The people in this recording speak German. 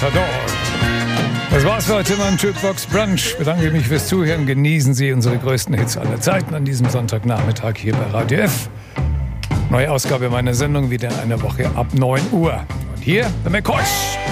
Matador. Das war's für heute beim Jukebox Brunch. Ich bedanke mich fürs Zuhören. Genießen Sie unsere größten Hits aller Zeiten an diesem Sonntagnachmittag hier bei Radio F. Neue Ausgabe meiner Sendung wieder in einer Woche ab 9 Uhr. Und hier, der McCoy.